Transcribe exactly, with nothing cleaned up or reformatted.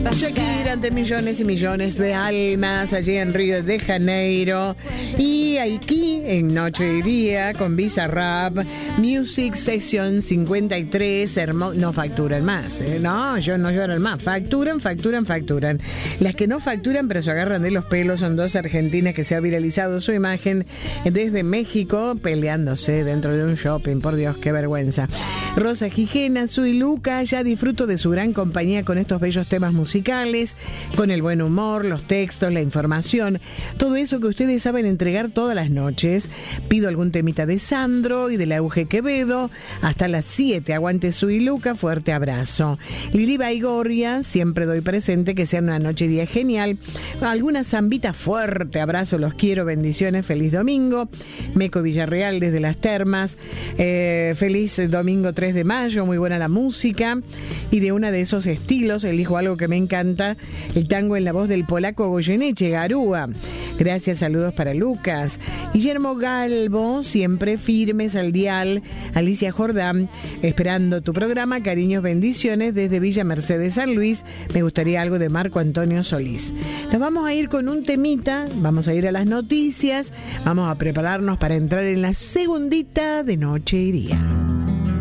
Shakira ante millones y millones de almas allí en Río de Janeiro. Y aquí en Noche y Día con Bizarrap Music Session cincuenta y tres. Hermo- no facturan más, ¿eh? No, yo no lloran más. Facturan, facturan, facturan. Las que no facturan pero se agarran de los pelos son dos argentinas que se ha viralizado su imagen desde México peleándose dentro de un shopping. Por Dios, qué vergüenza. Rosa Gijena, Su y Luca, ya disfruto de su gran compañía con estos bellos temas musicales, con el buen humor, los textos, la información, todo eso que ustedes saben entregar todas las noches. Pido algún temita de Sandro y de la Euge Quevedo. Hasta las siete, aguante Su y Luca, fuerte abrazo. Lili Baigorria, siempre doy presente, que sea una noche y día genial. Alguna zambita, fuerte abrazo, los quiero, bendiciones, feliz domingo. Meco Villarreal desde Las Termas, eh, feliz domingo tres de mayo, muy buena la música. Y de una de esos estilos, elijo algo que me encanta, el tango en la voz del polaco Goyeneche, Garúa. Gracias, saludos para Lucas. Guillermo Galvo, siempre firmes al dial. Alicia Jordán, esperando tu programa, cariños, bendiciones desde Villa Mercedes, San Luis. Me gustaría algo de Marco Antonio Solís. Nos vamos a ir con un temita, vamos a ir a las noticias, vamos a prepararnos para entrar en la segundita de Noche y Día.